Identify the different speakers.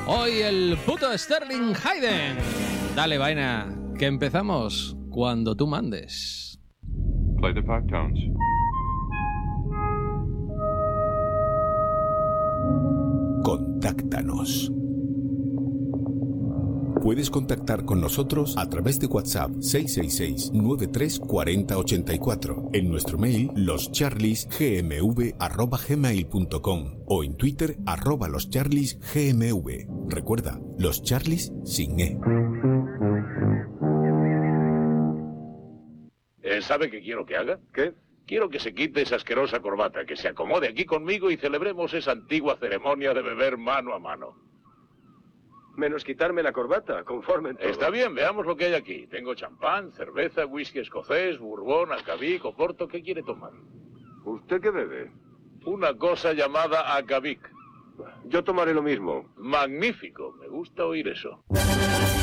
Speaker 1: Hoy el puto Sterling Hayden. Dale vaina, que empezamos cuando tú mandes.
Speaker 2: Play the 5 tones.
Speaker 3: Contáctanos. Puedes contactar con nosotros a través de WhatsApp 666-934084, en nuestro mail loscharliesgmv@gmail.com o en Twitter @loscharliesgmv. Recuerda, los Charlies sin E.
Speaker 4: ¿Sabe qué quiero que haga?
Speaker 5: ¿Qué?
Speaker 4: Quiero que se quite esa asquerosa corbata, que se acomode aquí conmigo y celebremos esa antigua ceremonia de beber mano a mano.
Speaker 5: Menos quitarme la corbata, conforme en todo.
Speaker 4: Está bien, veamos lo que hay aquí. Tengo champán, cerveza, whisky escocés, bourbon, acabic, oporto. ¿Qué quiere tomar?
Speaker 5: ¿Usted qué bebe?
Speaker 4: Una cosa llamada acabic.
Speaker 5: Yo tomaré lo mismo.
Speaker 4: Magnífico, me gusta oír eso.